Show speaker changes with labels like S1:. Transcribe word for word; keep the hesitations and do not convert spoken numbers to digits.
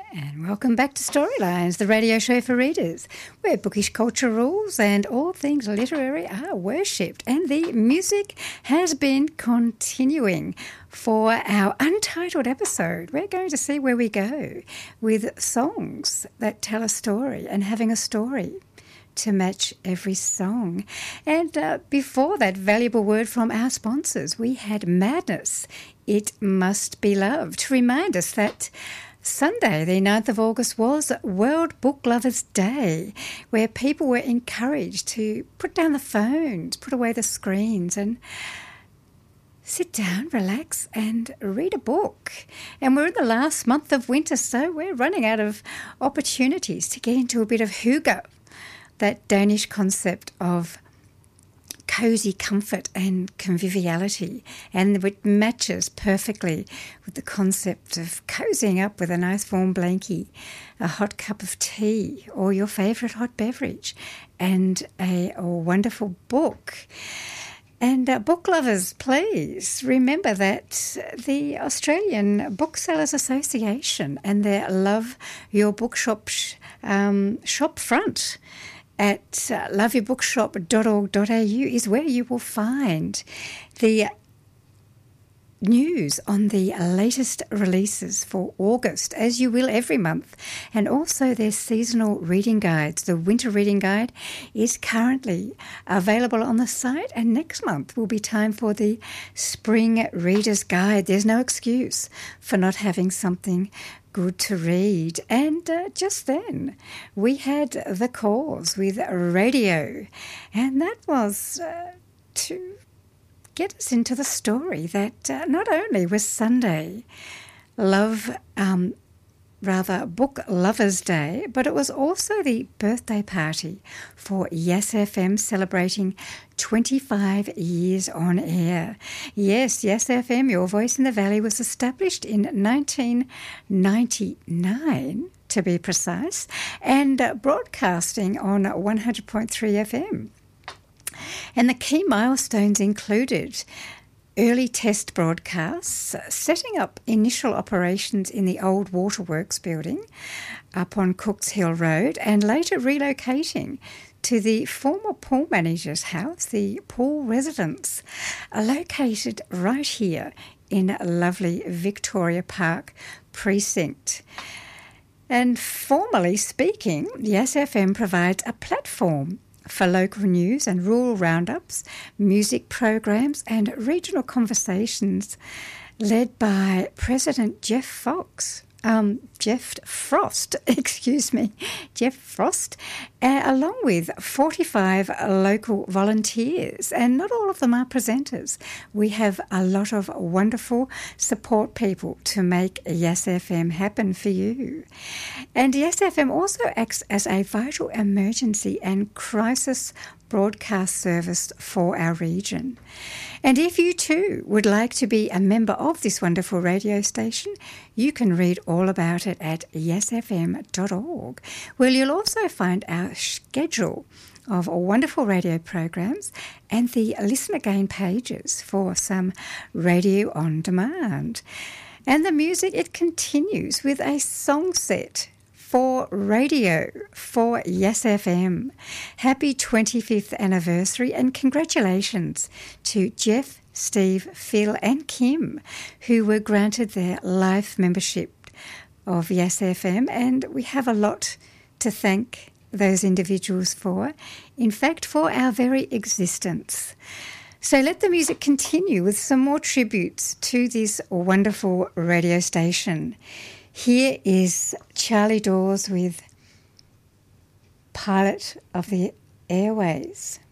S1: And welcome back to Storylines, the radio show for readers, where bookish culture rules and all things literary are worshipped. And the music has been continuing for our untitled episode. We're going to see where we go with songs that tell a story and having a story to match every song. And uh, before that valuable word from our sponsors, we had Madness, It Must Be Loved, to remind us that Sunday, the ninth of August, was World Book Lovers Day, where people were encouraged to put down the phones, put away the screens and sit down, relax and read a book. And we're in the last month of winter, so we're running out of opportunities to get into a bit of hygge, that Danish concept of cosy comfort and conviviality, and it matches perfectly with the concept of cozying up with a nice warm blankie, a hot cup of tea or your favourite hot beverage, and a, a wonderful book. And uh, book lovers, please remember that the Australian Booksellers Association and their Love Your Bookshop sh- um, shop front at uh, love your bookshop dot org dot a u is where you will find the news on the latest releases for August, as you will every month, and also their seasonal reading guides. The winter reading guide is currently available on the site, and next month will be time for the spring reader's guide. There's no excuse for not having something good to read. And uh, just then we had The Cause with Radio, and that was uh, to get us into the story that uh, not only was Sunday love um, rather Book Lovers Day, but it was also the birthday party for Yes F M, celebrating twenty-five years on air. Yes, Yes F M, Your Voice in the Valley, was established in nineteen ninety-nine, to be precise, and uh, broadcasting on one hundred point three F M. And the key milestones included early test broadcasts, setting up initial operations in the old Waterworks building up on Cooks Hill Road, and later relocating to the former pool manager's house, the Pool Residence, located right here in lovely Victoria Park precinct. And formally speaking, Yes F M provides a platform for local news and rural roundups, music programs and regional conversations led by President Jeff Fox, um, Jeff Frost, excuse me, Jeff Frost, uh, along with forty-five local volunteers, and not all of them are presenters. We have a lot of wonderful support people to make Yes F M happen for you. And Yes F M also acts as a vital emergency and crisis broadcast service for our region. And if you too would like to be a member of this wonderful radio station, you can read all about it at yes f m dot org, where you'll also find our schedule of wonderful radio programs and the Listen Again pages for some radio on demand. And the music, it continues with a song set for radio for Yes F M. Happy twenty-fifth anniversary, and congratulations to Jeff, Steve, Phil and Kim, who were granted their life membership of Yes F M, and we have a lot to thank those individuals for, in fact for our very existence. So let the music continue with some more tributes to this wonderful radio station. Here is Charlie Dawes with Pilot of the Airways.